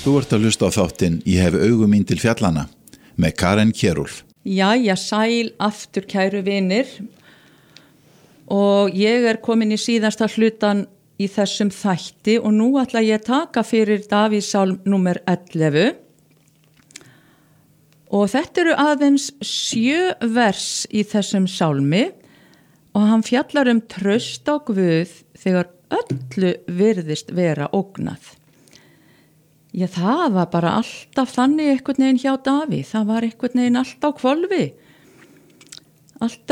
Þú ert að hlusta á þáttinn Ég hef augu mín til fjallana með Karen Kjerúlf. Jæja, sæl aftur kæru vinir og ég komin í síðasta hlutan í þessum þætti og nú ætla ég að taka fyrir Davíðssálm númer 11 og þetta eru aðeins 7 vers í þessum sálmi og hann fjallar traust á Guð þegar öllu virðist vera ógnað. Já, það var bara alltaf þannig einhvern veginn hjá Davíð, það var einhvern veginn alltaf á hvolfi. Alltaf